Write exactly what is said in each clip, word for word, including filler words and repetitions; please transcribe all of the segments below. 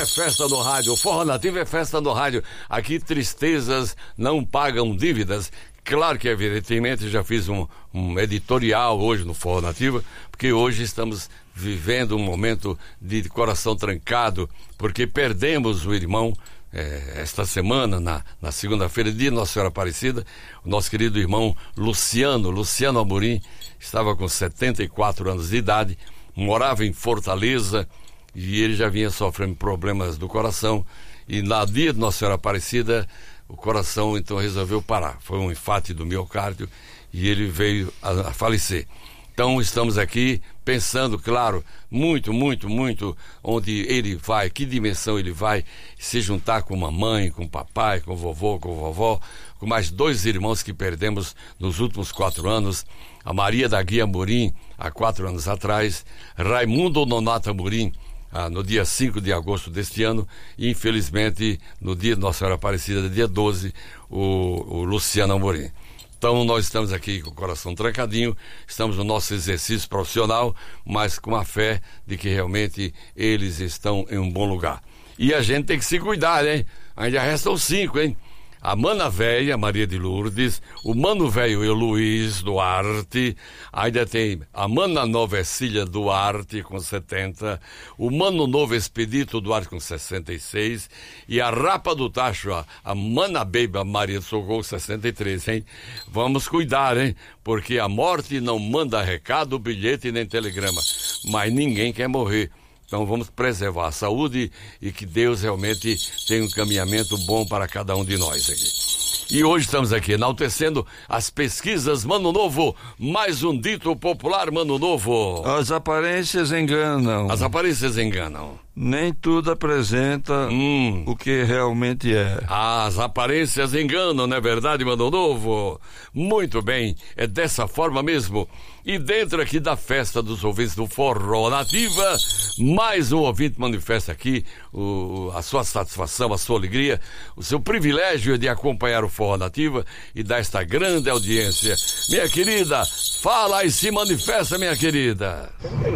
é festa no rádio, o Forró Nativo é festa no rádio. Aqui tristezas não pagam dívidas. Claro que, evidentemente, já fiz um, um editorial hoje no Forró Nativo, porque hoje estamos vivendo um momento de coração trancado, porque perdemos o irmão é, esta semana, na, na segunda-feira, dia de Nossa Senhora Aparecida, o nosso querido irmão Luciano, Luciano Amorim, estava com setenta e quatro anos de idade, morava em Fortaleza, e ele já vinha sofrendo problemas do coração, e na dia de Nossa Senhora Aparecida, o coração então resolveu parar. Foi um infarte do miocárdio e ele veio a, a falecer. Então estamos aqui pensando, claro, muito, muito, muito onde ele vai, que dimensão ele vai se juntar com mamãe, com papai, com vovô, com vovó, com mais dois irmãos que perdemos nos últimos quatro anos, a Maria da Guia Amorim, há quatro anos atrás, Raimundo Nonato Amorim, Ah, no dia cinco de agosto deste ano, e infelizmente no dia de Nossa Senhora Aparecida, dia doze, o, o Luciano Amorim. Então nós estamos aqui com o coração trancadinho, estamos no nosso exercício profissional, mas com a fé de que realmente eles estão em um bom lugar. E a gente tem que se cuidar, hein? Ainda restam cinco, hein? A Mana Véia, Maria de Lourdes, o Mano Velho Luiz Duarte, ainda tem a Mana Nova Ercília Duarte com setenta, o Mano Novo Expedito Duarte com sessenta e seis e a Rapa do Tacho, a, a Mana Beiba Maria de Socorro sessenta e três, hein? Vamos cuidar, hein? Porque a morte não manda recado, bilhete nem telegrama, mas ninguém quer morrer. Então vamos preservar a saúde e que Deus realmente tenha um caminhamento bom para cada um de nós aqui. E hoje estamos aqui enaltecendo as pesquisas Mano Novo, mais um dito popular Mano Novo. As aparências enganam. As aparências enganam. Nem tudo apresenta hum. o que realmente é. As aparências enganam, não é verdade, Mano Novo? Muito bem, é dessa forma mesmo. E dentro aqui da festa dos ouvintes do Forró Nativa, mais um ouvinte manifesta aqui o, a sua satisfação, a sua alegria, o seu privilégio de acompanhar o Forró Nativa e dar esta grande audiência. Minha querida, fala e se manifesta, minha querida.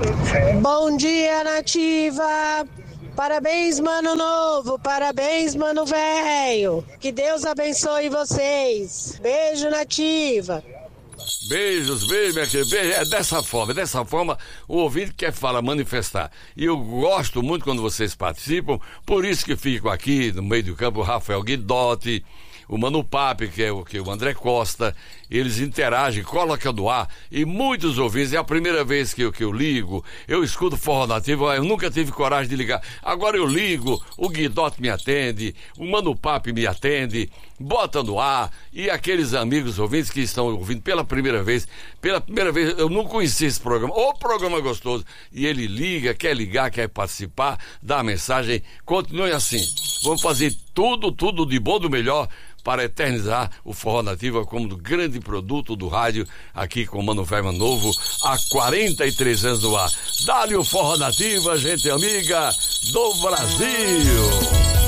Bom dia, Nativa! Parabéns, Mano Novo, parabéns, Mano Velho. Que Deus abençoe vocês. Beijo, Nativa. Beijos, beijos, minha querida. Beijo. É dessa forma, é dessa forma o ouvinte quer falar, manifestar. E eu gosto muito quando vocês participam, por isso que fico aqui no meio do campo, o Rafael Guidotti, o Mano Papi, que é o, que é o André Costa, eles interagem, colocam no ar, e muitos ouvintes, é a primeira vez que eu, que eu ligo, eu escuto Forró Nativo, eu nunca tive coragem de ligar, agora eu ligo, o Guidotti me atende, o Mano Papi me atende, bota no ar, e aqueles amigos ouvintes que estão ouvindo pela primeira vez, pela primeira vez, eu não conhecia esse programa, o programa gostoso, e ele liga, quer ligar, quer participar, dá a mensagem, continue assim, vamos fazer tudo, tudo de bom, do melhor, para eternizar o Forró Nativa como grande produto do rádio, aqui com o Mano Velho Novo, há quarenta e três anos no ar. Dá-lhe o Forró Nativa, gente amiga do Brasil!